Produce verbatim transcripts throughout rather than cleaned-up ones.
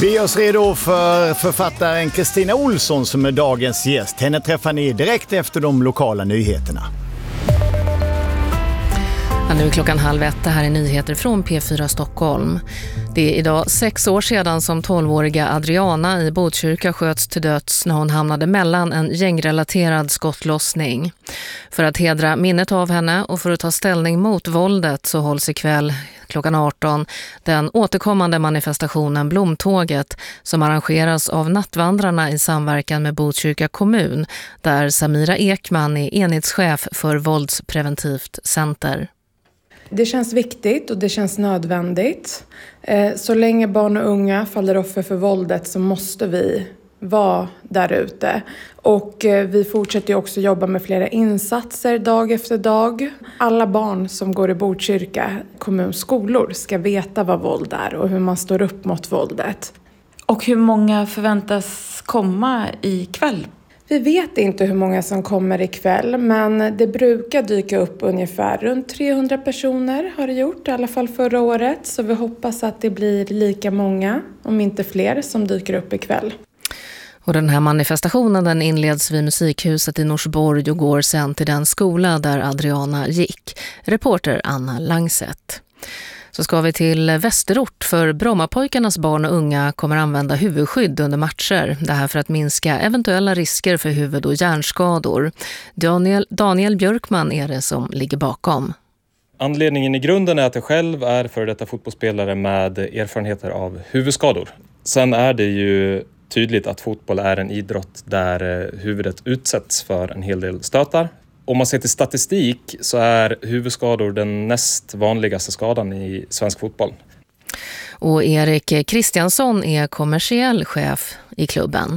Vi är oss redo för författaren Kristina Olsson som är dagens gäst. Henne träffar ni direkt efter de lokala nyheterna. Ja, nu är klockan halv ett. Det här är nyheter från P fyra Stockholm. Det är idag sex år sedan som tolvåriga Adriana i Botkyrka sköts till döds när hon hamnade mellan en gängrelaterad skottlossning. För att hedra minnet av henne och för att ta ställning mot våldet så hålls ikväll klockan arton den återkommande manifestationen Blomtåget som arrangeras av Nattvandrarna i samverkan med Botkyrka kommun där Samira Ekman är enhetschef för Våldspreventivt center. Det känns viktigt och det känns nödvändigt. Så länge barn och unga faller offer för våldet så måste vi vara där ute. Och vi fortsätter också jobba med flera insatser dag efter dag. Alla barn som går i Botkyrka kommunskolor ska veta vad våld är och hur man står upp mot våldet. Och hur många förväntas komma ikväll? Vi vet inte hur många som kommer ikväll, men det brukar dyka upp ungefär runt trehundra personer har det gjort, i alla fall förra året. Så vi hoppas att det blir lika många, om inte fler, som dyker upp ikväll. Och den här manifestationen den inleds vid Musikhuset i Norsborg och går sen till den skola där Adriana gick. Reporter Anna Langset. Så ska vi till Västerort för Brommapojkarnas barn och unga kommer använda huvudskydd under matcher. Det här för att minska eventuella risker för huvud- och hjärnskador. Daniel, Daniel Björkman är det som ligger bakom. Anledningen i grunden är att jag själv är före detta fotbollsspelare med erfarenheter av huvudskador. Sen är det ju tydligt att fotboll är en idrott där huvudet utsätts för en hel del stötar. Om man ser till statistik så är huvudskador den näst vanligaste skadan i svensk fotboll. Och Erik Kristiansson är kommersiell chef i klubben.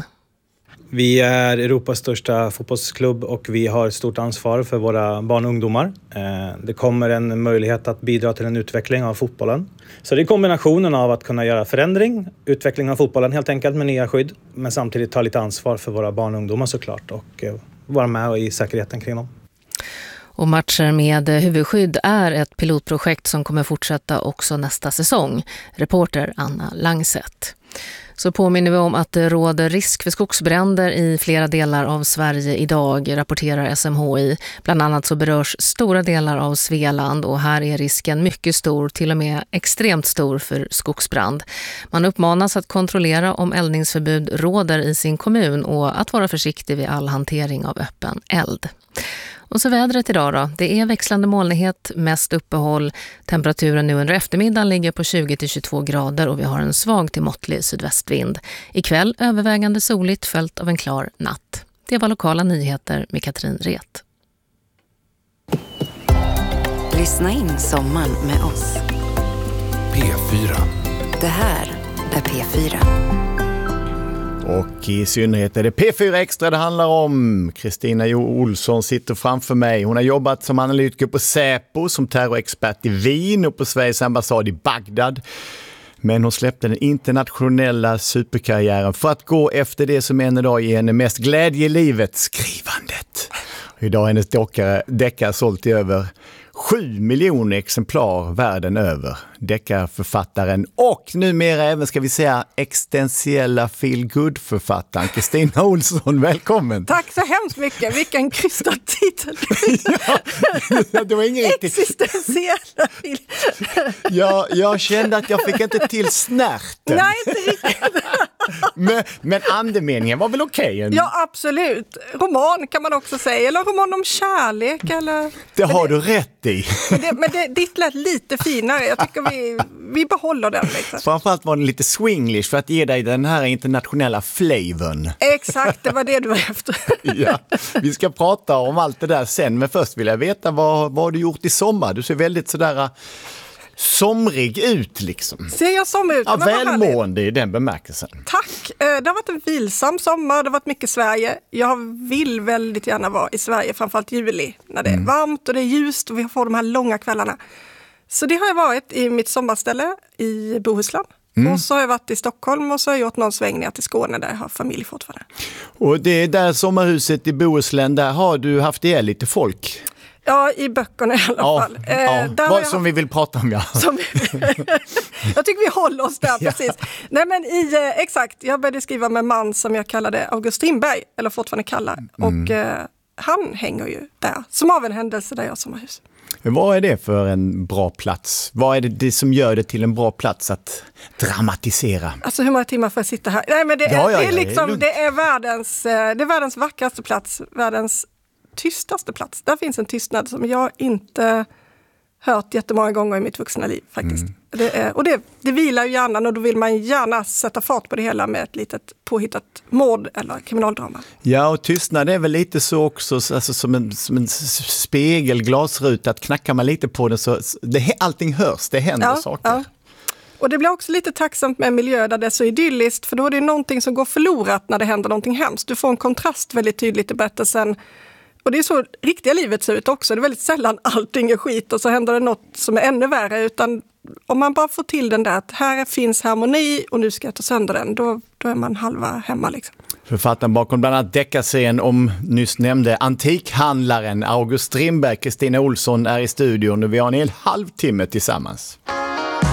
Vi är Europas största fotbollsklubb och vi har ett stort ansvar för våra barn och ungdomar. Det kommer en möjlighet att bidra till en utveckling av fotbollen. Så det är kombinationen av att kunna göra förändring, utveckling av fotbollen helt enkelt med nya skydd. Men samtidigt ta lite ansvar för våra barn och ungdomar såklart och vara med i säkerheten kring dem. Och matcher med huvudskydd är ett pilotprojekt som kommer fortsätta också nästa säsong. Reporter Anna Langset. Så påminner vi om att det råder risk för skogsbränder i flera delar av Sverige idag, rapporterar S M H I. Bland annat så berörs stora delar av Svealand och här är risken mycket stor, till och med extremt stor för skogsbrand. Man uppmanas att kontrollera om eldningsförbud råder i sin kommun och att vara försiktig vid all hantering av öppen eld. Och så vädret idag då. Det är växlande molnighet, mest uppehåll. Temperaturen nu under eftermiddagen ligger på tjugo till tjugotvå grader och vi har en svag till måttlig sydvästvind. Ikväll övervägande soligt följt av en klar natt. Det var lokala nyheter med Katrin Ret. Lyssna in sommaren med oss. P fyra. Det här är P fyra. Och i synnerhet är det P fyra Extra det handlar om. Kristina Olsson sitter framför mig. Hon har jobbat som analytiker på Säpo, som terrorexpert i Wien och på Sveriges ambassad i Bagdad. Men hon släppte den internationella superkarriären för att gå efter det som än idag ger henne mest glädje i livet, skrivandet. Och idag är hennes deckare sålt i över sju miljoner exemplar världen över. Deckarförfattaren och numera även, ska vi säga, existentiella feel-good-författaren Kristina Olsson. Välkommen! Tack så hemskt mycket. Vilken krystad titel. Ja, det var ingen riktigt... Existentiella feel... ja, jag kände att jag fick inte till snärten. Nej, inte riktigt. men, men andemeningen var väl okej? Okay? Ja, absolut. Roman kan man också säga. Eller roman om kärlek. Eller... Det har det... du rätt i. Men, det, men det, ditt lät lite finare. Jag tycker vi, vi behåller den. Liksom. Framförallt var den lite swinglish för att ge dig den här internationella flavorn. Exakt, det var det du var efter. Ja, vi ska prata om allt det där sen. Men först vill jag veta, vad, vad har du gjort i sommar? Du ser väldigt sådär somrig ut liksom. Ser jag som ut? Ja, välmående i den bemärkelsen. Tack. Det har varit en vilsam sommar. Det har varit mycket Sverige. Jag vill väldigt gärna vara i Sverige, framförallt juli. När det är mm. varmt och det är ljust och vi får de här långa kvällarna. Så det har jag varit i mitt sommarställe i Bohuslän. Mm. Och så har jag varit i Stockholm och så har jag gjort någon sväng ner till Skåne där jag har familj fortfarande. Och det är där sommarhuset i Bohuslän, där har du haft ihjäl lite folk? Ja, i böckerna i alla ja, fall. Eh, ja. där Vad jag som vi vill prata om, ja. Som, jag tycker vi håller oss där, ja. precis. Nej, men i, eh, exakt, jag började skriva med en man som jag kallade August Strindberg, eller fortfarande kallar. Mm. Och eh, han hänger ju där, som av en händelse där jag har sommarhus. Men vad är det för en bra plats? Vad är det, det som gör det till en bra plats att dramatisera? Alltså hur många timmar får jag sitta här? Nej, men det är, ja, ja, det är, liksom, det är, det är, världens, det är världens vackraste plats, världens tystaste plats. Där finns en tystnad som jag inte hört jättemånga gånger i mitt vuxna liv faktiskt. Mm. Det är, och det, det vilar ju hjärnan och då vill man gärna sätta fart på det hela med ett litet påhittat mord eller kriminaldrama. Ja, och tystnad är väl lite så också, alltså som en, som en spegel, glasruta, att knackar man lite på den så det, allting hörs, det händer ja, saker. Ja. Och det blir också lite tacksamt med en miljö där det är så idylliskt, för då är det någonting som går förlorat när det händer någonting hemskt. Du får en kontrast väldigt tydligt i berättelsen. Och det är så riktiga livet ser ut också. Det är väldigt sällan allting är skit och så händer det något som är ännu värre. Utan om man bara får till den där att här finns harmoni och nu ska jag ta sönder den, då, då är man halva hemma liksom. Författaren bakom bland annat deckarserien om nyss nämnde antikhandlaren August Strindberg, Kristina Olsson, är i studion och vi har en hel halvtimme tillsammans.